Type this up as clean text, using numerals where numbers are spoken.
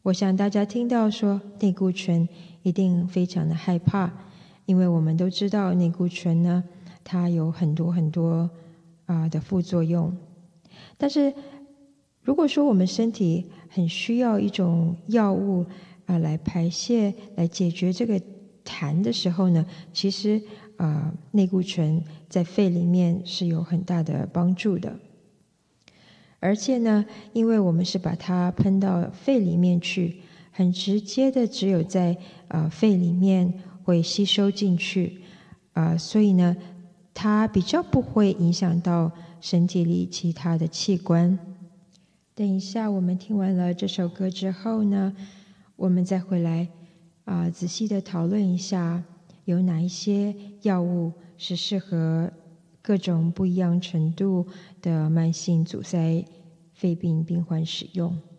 我想大家听到说类固醇一定非常的害怕，因为我们都知道类固醇呢，它有很多的副作用。但是如果说我们身体很需要一种药物来排泄，来解决这个痰的时候呢，其实类固醇在肺里面是有很大的帮助的。而且呢，因为我们是把它喷到肺里面去，很直接的只有在肺里面会吸收进去，所以呢，它比较不会影响到身体里其他的器官。等一下我们听完了这首歌之后呢，我们再回来仔细的讨论一下，有哪一些药物是适合各种不一样程度的慢性阻塞肺病病患使用。